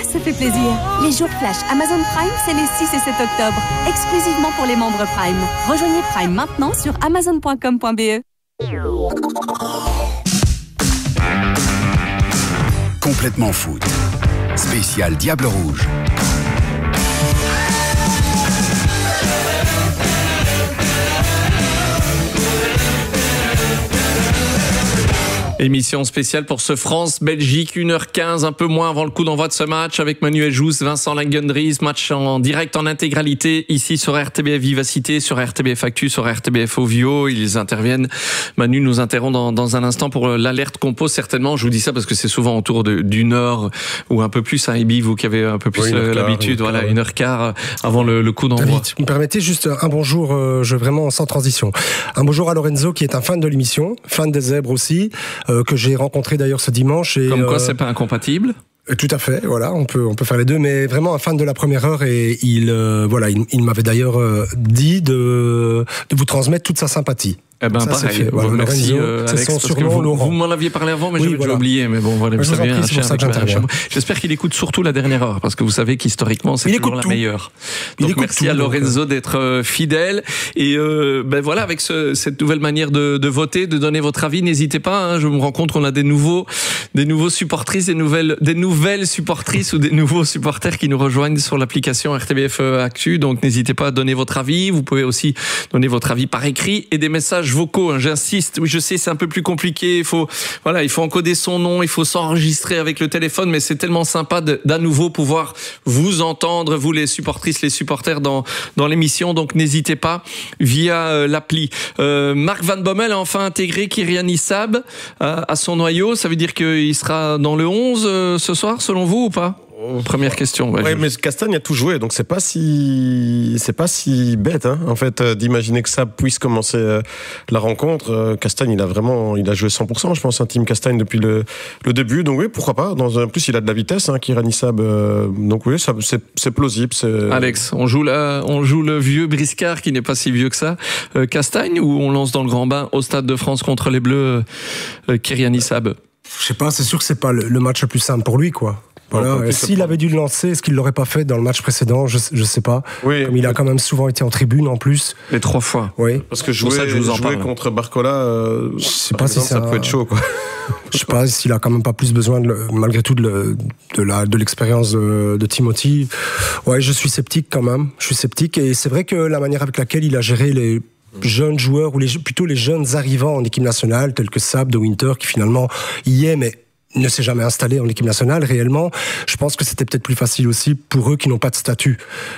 ça fait plaisir. Les jours flash Amazon Prime, c'est les 6 et 7 octobre. Exclusivement pour les membres Prime. Rejoignez Prime maintenant sur amazon.com.be. Complètement foot. Spécial Diable Rouge. Émission spéciale pour ce France-Belgique, 1h15, un peu moins avant le coup d'envoi de ce match avec Manuel Jousse, Vincent Langendries, match en direct en intégralité ici sur RTBF Vivacité, sur RTBF Actu, sur RTBF Ovio. Ils interviennent. Manu nous interrompt dans un instant pour l'alerte qu'on pose certainement. Je vous dis ça parce que c'est souvent autour d'une heure ou un peu plus, hein, Ibi, vous qui avez un peu plus l'habitude, voilà, 1h15 avant le coup d'envoi. David, vous me permettez juste un bonjour, je vraiment sans transition. Un bonjour à Lorenzo qui est un fan de l'émission, fan des Zèbres aussi, que j'ai rencontré d'ailleurs ce dimanche. Et, comme quoi, c'est pas incompatible. Tout à fait, voilà, on peut faire les deux, mais vraiment un fan de la première heure et il m'avait d'ailleurs dit de vous transmettre toute sa sympathie. Eh ben, ça, pareil. Voilà, merci, Lorenzo, Alex, c'est son surnom, Laurent. Vous m'en aviez parlé avant, mais oui, j'avais déjà oublié. Mais bon, voilà, vous savez, un chien avec un chameau. J'espère qu'il écoute surtout la dernière heure, parce que vous savez qu'historiquement, c'est toujours la meilleure. Donc, merci à Lorenzo d'être fidèle. Et, voilà, avec cette nouvelle manière de voter, de donner votre avis, n'hésitez pas, hein, je me rends compte qu'on a des nouveaux supportrices, des nouvelles supportrices ou des nouveaux supporters qui nous rejoignent sur l'application RTBF Actu. Donc, n'hésitez pas à donner votre avis. Vous pouvez aussi donner votre avis par écrit et des messages vocaux, hein, j'insiste. Oui, je sais, c'est un peu plus compliqué. Il faut encoder son nom, il faut s'enregistrer avec le téléphone, mais c'est tellement sympa d'à nouveau pouvoir vous entendre, vous les supportrices, les supporters dans l'émission. Donc n'hésitez pas via l'appli. Marc Van Bommel a enfin intégré Kyrian Issab à son noyau. Ça veut dire qu'il sera dans le 11 ce soir, selon vous, ou pas? Première question. Ouais, mais Castagne a tout joué, donc c'est pas si bête, hein, en fait, d'imaginer que ça puisse commencer la rencontre. Castagne, il a joué 100%, je pense, un team Castagne depuis le début. Donc oui, pourquoi pas. En plus, il a de la vitesse, hein, Kyrian Issab. Donc oui, c'est plausible. Alex, on joue le vieux Briscard qui n'est pas si vieux que ça. Castagne, ou on lance dans le grand bain au Stade de France contre les Bleus Kyrian Issab? Je sais pas, c'est sûr que c'est pas le match le plus simple pour lui, quoi. Voilà. S'il avait dû le lancer, est-ce qu'il l'aurait pas fait dans le match précédent? Je sais pas. Oui. Comme il a quand même souvent été en tribune en plus. Les 3 fois. Oui. Parce que jouer contre Barcola, je sais pas si ça peut être chaud, quoi. Je sais pas s'il a quand même pas plus besoin malgré tout de l'expérience de Timothy. Ouais, je suis sceptique quand même. Je suis sceptique et c'est vrai que la manière avec laquelle il a géré les jeunes joueurs ou plutôt les jeunes arrivants en équipe nationale tels que Sab de Winter qui finalement y est mais ne s'est jamais installé en équipe nationale réellement. Je pense que c'était peut-être plus facile aussi pour eux qui n'ont pas de statut.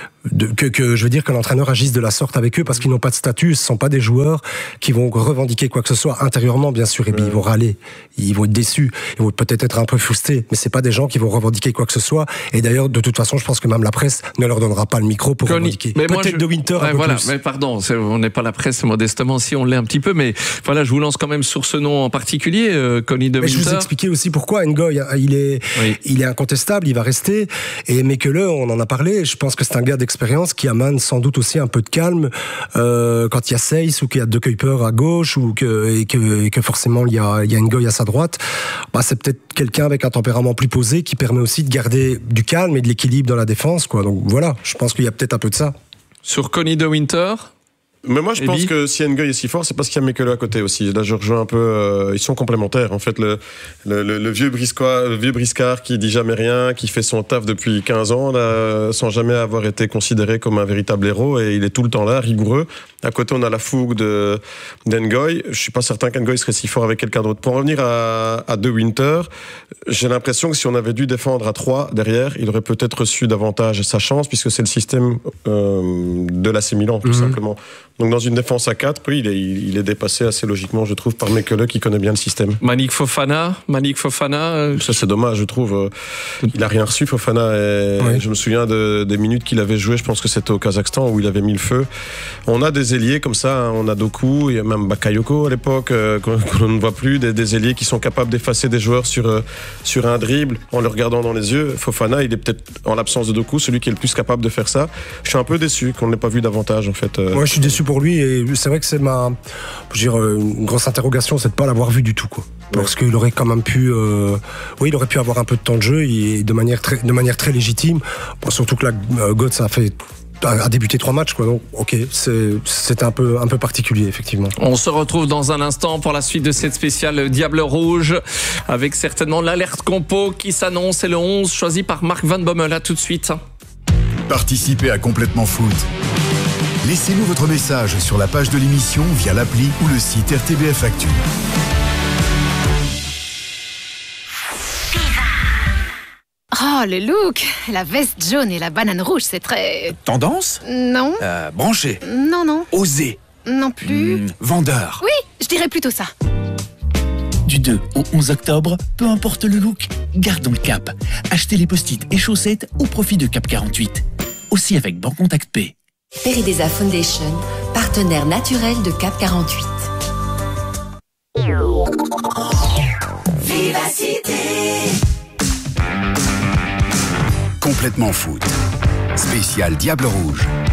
Je veux dire que l'entraîneur agisse de la sorte avec eux parce qu'ils n'ont pas de statut, ce ne sont pas des joueurs qui vont revendiquer quoi que ce soit intérieurement bien sûr et puis ils vont râler, ils vont être déçus, ils vont peut-être être un peu frustrés, mais c'est pas des gens qui vont revendiquer quoi que ce soit et d'ailleurs de toute façon je pense que même la presse ne leur donnera pas le micro pour revendiquer. Mais peut-être de Winter un peu plus. Mais pardon, on n'est pas la presse modestement, si on l'est un petit peu, mais voilà, je vous lance quand même sur ce nom en particulier, Connie de Winter. Je vous ai expliqué aussi pourquoi Ngoy, il est incontestable, il va rester et Mekele, on en a parlé, je pense que c'est un gars d'expérience qui amène sans doute aussi un peu de calme quand il y a Seyss ou qu'il y a De Kuyper à gauche et que forcément il y a Ngoy à sa droite. C'est peut-être quelqu'un avec un tempérament plus posé qui permet aussi de garder du calme et de l'équilibre dans la défense, quoi. Donc voilà, je pense qu'il y a peut-être un peu de ça. Sur Connie de Winter. Mais moi, je pense que si Ngoy est si fort, c'est parce qu'il y a Mekele à côté aussi. Là, je rejoins un peu. Ils sont complémentaires. En fait, le vieux Briscard qui dit jamais rien, qui fait son taf depuis 15 ans, là, sans jamais avoir été considéré comme un véritable héros, et il est tout le temps là, rigoureux. À côté, on a la fougue d'Ngoy. Je suis pas certain qu'Ngoy serait si fort avec quelqu'un d'autre. Pour revenir à De Winter, j'ai l'impression que si on avait dû défendre à 3 derrière, il aurait peut-être reçu davantage sa chance, puisque c'est le système de l'AC Milan, tout simplement. Donc dans une défense à 4, oui, il est dépassé assez logiquement, je trouve, par Mekele qui connaît bien le système. Malik Fofana. Ça c'est dommage, je trouve. Il a rien reçu, Fofana. Je me souviens des minutes qu'il avait joué, je pense que c'était au Kazakhstan où il avait mis le feu. On a des ailiers comme ça, on a Doku, il y a même Bakayoko à l'époque, qu'on ne voit plus, des ailiers qui sont capables d'effacer des joueurs sur un dribble en le regardant dans les yeux. Fofana, il est peut-être, en l'absence de Doku, celui qui est le plus capable de faire ça. Je suis un peu déçu qu'on ne l'ait pas vu davantage, en fait. Moi, je suis déçu pour lui et c'est vrai que c'est une grosse interrogation, c'est de pas l'avoir vu du tout, quoi. Parce qu'il aurait quand même pu, il aurait pu avoir un peu de temps de jeu et de manière très légitime. Bon, surtout que là, Götze a débuté 3 matchs, quoi. Donc, ok, c'est un peu particulier, effectivement. On se retrouve dans un instant pour la suite de cette spéciale Diable Rouge, avec certainement l'alerte compo qui s'annonce et le 11 choisi par Marc Van Bommel. À tout de suite. Participez à Complètement Foot. Laissez-nous votre message sur la page de l'émission via l'appli ou le site RTBF Actu. Oh, le look! La veste jaune et la banane rouge, c'est très... Tendance? Non. Branché? Non. Osé? Non plus. Vendeur? Oui, je dirais plutôt ça. Du 2 au 11 octobre, peu importe le look, gardons le cap. Achetez les post-it et chaussettes au profit de Cap 48. Aussi avec Bancontact Pay. Peridesa Foundation, partenaire naturel de Cap 48. Vivacité. Complètement Foot. Spécial Diable Rouge.